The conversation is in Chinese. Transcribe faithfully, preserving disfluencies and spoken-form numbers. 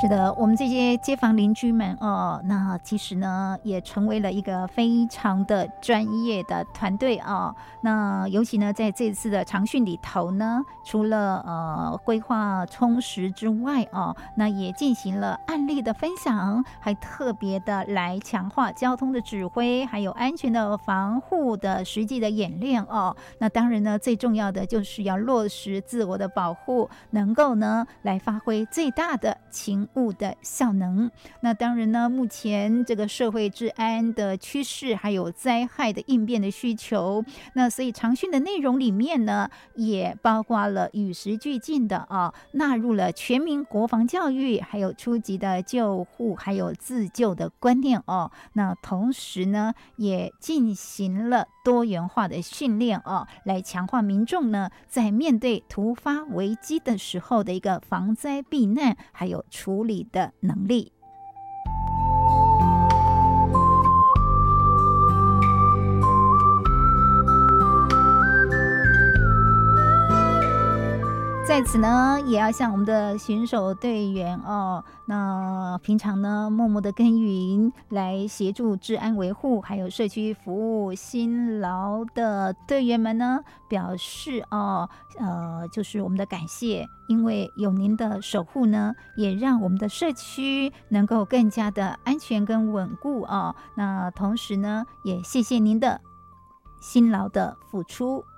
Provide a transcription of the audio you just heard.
是的，我们这些街坊邻居们哦，那其实呢也成为了一个非常的专业的团队哦。那尤其呢在这次的长训里头呢，除了呃规划充实之外哦，那也进行了案例的分享，还特别的来强化交通的指挥，还有安全的防护的实际的演练哦。那当然呢，最重要的就是要落实自我的保护，能够呢来发挥最大的勤务的效能。那当然呢，目前这个社会治安的趋势，还有灾害的应变的需求，那所以长训的内容里面呢，也包括了与时俱进的啊，纳入了全民国防教育，还有初级的救护，还有自救的观念哦。那同时呢，也进行了多元化的训练哦，来强化民众呢在面对突发危机的时候的一个防灾避难，还有处理的能力。在此呢，也要向我们的选手队员哦，那平常呢默默的耕耘，来协助治安维护，还有社区服务辛劳的队员们呢，表示哦，呃，就是我们的感谢，因为有您的守护呢，也让我们的社区能够更加的安全跟稳固哦。那同时呢，也谢谢您的辛劳的付出。